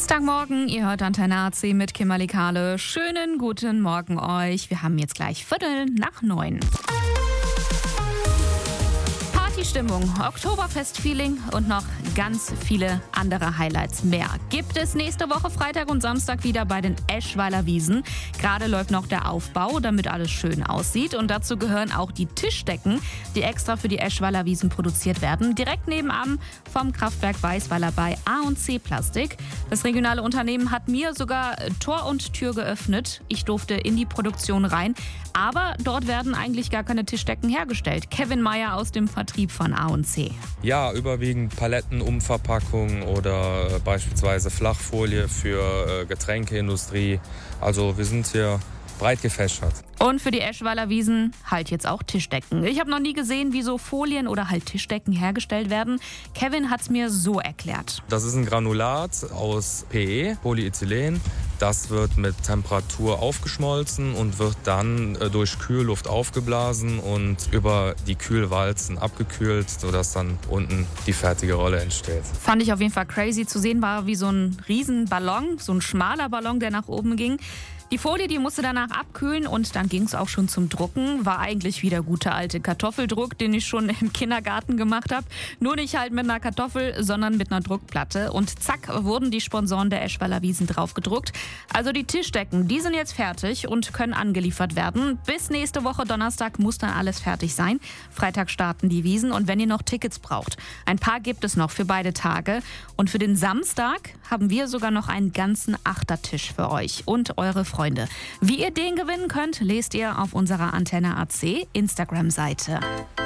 Dienstagmorgen, ihr hört Antenne AC mit Kimberly Kahle. Schönen guten Morgen euch. Wir haben jetzt gleich 8:45. Partystimmung, Oktoberfest-Feeling und noch ganz viele andere Highlights mehr gibt es nächste Woche Freitag und Samstag wieder bei den Eschweiler Wiesn. Gerade läuft noch der Aufbau, damit alles schön aussieht. Und dazu gehören auch die Tischdecken, die extra für die Eschweiler Wiesn produziert werden. Direkt nebenan vom Kraftwerk Weißweiler bei A&C Plastik. Das regionale Unternehmen hat mir sogar Tor und Tür geöffnet. Ich durfte in die Produktion rein. Aber dort werden eigentlich gar keine Tischdecken hergestellt. Kevin Meyer aus dem Vertrieb von A&C. Ja, überwiegend Palettenumverpackung oder beispielsweise Flachfolie für Getränkeindustrie. Also wir sind hier breit gefächert. Und für die Eschweiler Wiesn halt jetzt auch Tischdecken. Ich habe noch nie gesehen, wie so Folien oder halt Tischdecken hergestellt werden. Kevin hat es mir so erklärt. Das ist ein Granulat aus PE, Polyethylen. Das wird mit Temperatur aufgeschmolzen und wird dann durch Kühlluft aufgeblasen und über die Kühlwalzen abgekühlt, sodass dann unten die fertige Rolle entsteht. Fand ich auf jeden Fall crazy zu sehen, war wie so ein Riesenballon, so ein schmaler Ballon, der nach oben ging. Die Folie, die musste danach abkühlen und dann ging es auch schon zum Drucken. War eigentlich wie der gute alte Kartoffeldruck, den ich schon im Kindergarten gemacht habe. Nur nicht halt mit einer Kartoffel, sondern mit einer Druckplatte. Und zack, wurden die Sponsoren der Eschweiler Wiesn drauf gedruckt. Also die Tischdecken, die sind jetzt fertig und können angeliefert werden. Bis nächste Woche Donnerstag muss dann alles fertig sein. Freitag starten die Wiesn und wenn ihr noch Tickets braucht, ein paar gibt es noch für beide Tage. Und für den Samstag haben wir sogar noch einen ganzen Achtertisch für euch und eure Freunde. Wie ihr den gewinnen könnt, lest ihr auf unserer Antenne AC Instagram-Seite.